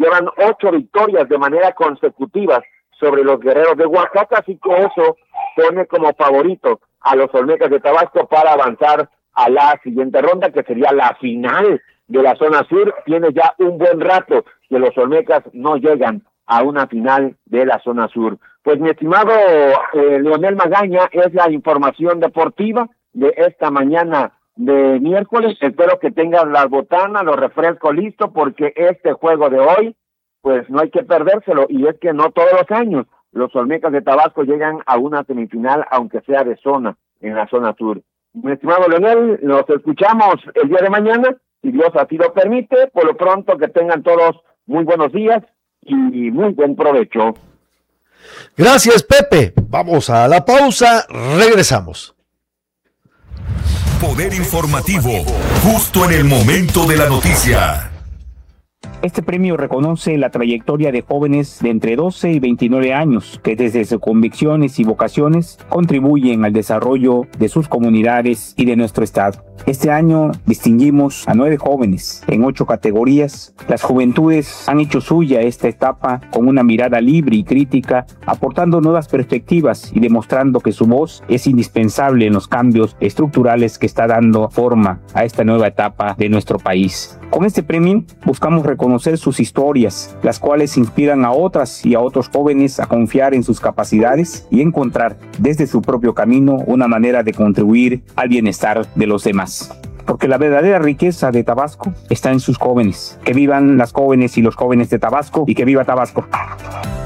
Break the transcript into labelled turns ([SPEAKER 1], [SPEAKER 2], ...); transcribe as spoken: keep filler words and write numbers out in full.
[SPEAKER 1] llevan ocho victorias de manera consecutiva sobre los Guerreros de Oaxaca, así que eso pone como favorito a los Olmecas de Tabasco para avanzar a la siguiente ronda, que sería la final de la zona sur. Tiene ya un buen rato que los Olmecas no llegan a una final de la zona sur. Pues mi estimado eh, Leonel Magaña, es la información deportiva de esta mañana de miércoles. Espero que tengan las botanas, los refrescos listos, porque este juego de hoy, pues no hay que perdérselo, y es que no todos los años los Olmecas de Tabasco llegan a una semifinal, aunque sea de zona, en la zona sur. Mi estimado Leonel, nos escuchamos el día de mañana, si Dios así lo permite. Por lo pronto, que tengan todos muy buenos días y muy buen provecho.
[SPEAKER 2] Gracias, Pepe. Vamos a la pausa, regresamos.
[SPEAKER 3] Poder informativo, justo en el momento de la noticia.
[SPEAKER 4] Este premio reconoce la trayectoria de jóvenes de entre doce y veintinueve años que desde sus convicciones y vocaciones contribuyen al desarrollo de sus comunidades y de nuestro estado. Este año distinguimos a nueve jóvenes en ocho categorías. Las juventudes han hecho suya esta etapa con una mirada libre y crítica, aportando nuevas perspectivas y demostrando que su voz es indispensable en los cambios estructurales que está dando forma a esta nueva etapa de nuestro país. Con este premio buscamos reconocer sus historias, las cuales inspiran a otras y a otros jóvenes a confiar en sus capacidades y encontrar desde su propio camino una manera de contribuir al bienestar de los demás. Porque la verdadera riqueza de Tabasco está en sus jóvenes. Que vivan las jóvenes y los jóvenes de Tabasco, y que viva Tabasco.